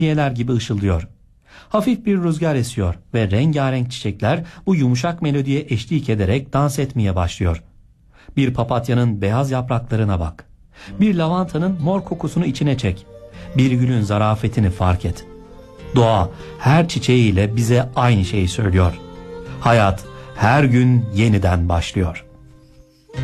niyeler gibi ışıldıyor. Hafif bir rüzgar esiyor ve rengarenk çiçekler bu yumuşak melodiye eşlik ederek dans etmeye başlıyor. Bir papatyanın beyaz yapraklarına bak. Bir lavantanın mor kokusunu içine çek. Bir gülün zarafetini fark et. Doğa her çiçeğiyle bize aynı şeyi söylüyor. Hayat her gün yeniden başlıyor.